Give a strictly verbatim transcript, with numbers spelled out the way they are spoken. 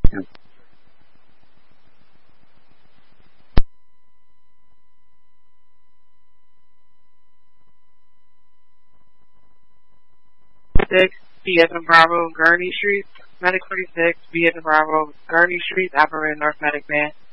six, B as in Bravo, Gurney Street. Medic forty-six, B as in Bravo, Gurney Street, Appleton, North Medic Van.